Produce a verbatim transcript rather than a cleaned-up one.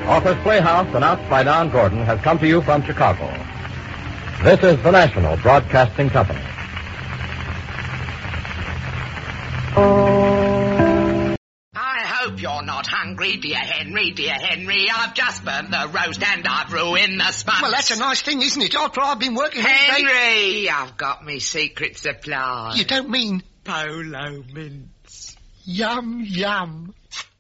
Author's Playhouse, announced by Don Gordon, has come to you from Chicago. This is the National Broadcasting Company. I hope you're not hungry, dear Henry, dear Henry. I've just burnt the roast and I've ruined the sponge. Well, that's a nice thing, isn't it? After I've been working... Henry, I've got me secret supply. You don't mean... Polo mints. Yum, yum.